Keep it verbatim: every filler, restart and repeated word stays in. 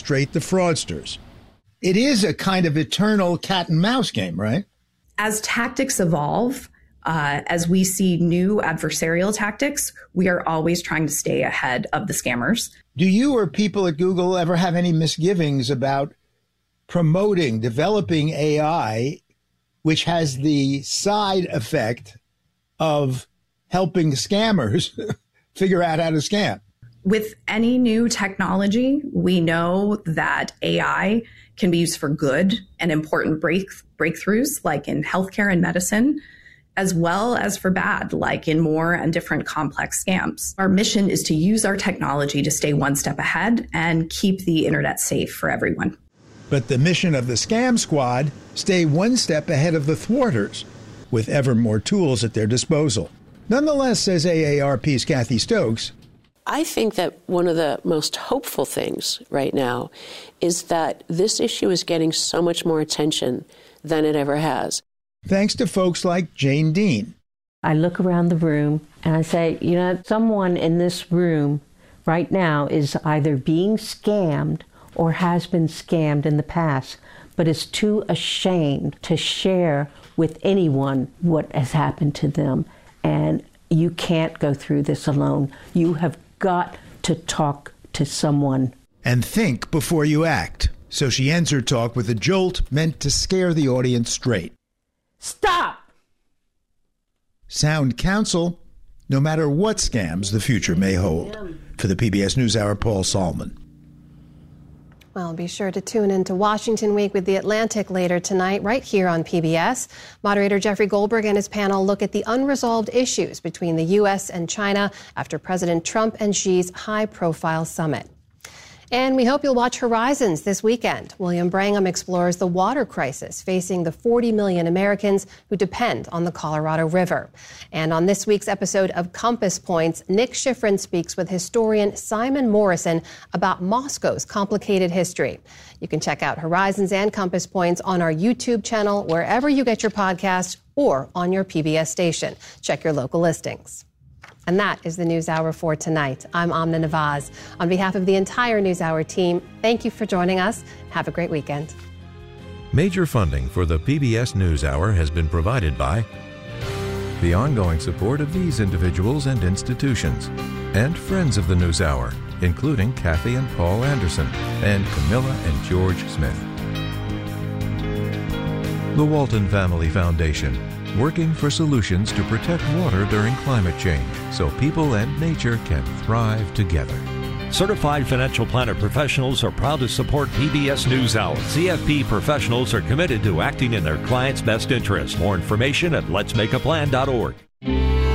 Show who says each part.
Speaker 1: frustrate the fraudsters. It is a kind of eternal cat and mouse game, right?
Speaker 2: As tactics evolve, uh, as we see new adversarial tactics, we are always trying to stay ahead of the scammers.
Speaker 1: Do you or people at Google ever have any misgivings about promoting, developing A I, which has the side effect of helping scammers figure out how to scam?
Speaker 2: With any new technology, we know that A I can be used for good and important break, breakthroughs, like in healthcare and medicine, as well as for bad, like in more and different complex scams. Our mission is to use our technology to stay one step ahead and keep the internet safe for everyone.
Speaker 1: But the mission of the Scam Squad, stay one step ahead of the thwarters, with ever more tools at their disposal. Nonetheless, says A A R P's Kathy Stokes,
Speaker 3: I think that one of the most hopeful things right now is that this issue is getting so much more attention than it ever has.
Speaker 1: Thanks to folks like Jane Dean.
Speaker 4: I look around the room and I say, you know, someone in this room right now is either being scammed or has been scammed in the past, but is too ashamed to share with anyone what has happened to them. And you can't go through this alone. You have got to talk to someone.
Speaker 1: And think before you act. So she ends her talk with a jolt meant to scare the audience straight.
Speaker 4: Stop!
Speaker 1: Sound counsel, no matter what scams the future may hold. For the P B S NewsHour, Paul Salman.
Speaker 5: Well, be sure to tune in to Washington Week with The Atlantic later tonight, right here on P B S. Moderator Jeffrey Goldberg and his panel look at the unresolved issues between the U S and China after President Trump and Xi's high-profile summit. And we hope you'll watch Horizons this weekend. William Brangham explores the water crisis facing the forty million Americans who depend on the Colorado River. And on this week's episode of Compass Points, Nick Schifrin speaks with historian Simon Morrison about Moscow's complicated history. You can check out Horizons and Compass Points on our YouTube channel, wherever you get your podcasts, or on your P B S station. Check your local listings. And that is the NewsHour for tonight. I'm Amna Nawaz. On behalf of the entire NewsHour team, thank you for joining us. Have a great weekend.
Speaker 6: Major funding for the P B S NewsHour has been provided by the ongoing support of these individuals and institutions, and friends of the NewsHour, including Kathy and Paul Anderson, and Camilla and George Smith. The Walton Family Foundation, working for solutions to protect water during climate change so people and nature can thrive together.
Speaker 7: Certified Financial Planner professionals are proud to support P B S NewsHour. C F P professionals are committed to acting in their clients' best interest. More information at lets make a plan dot org.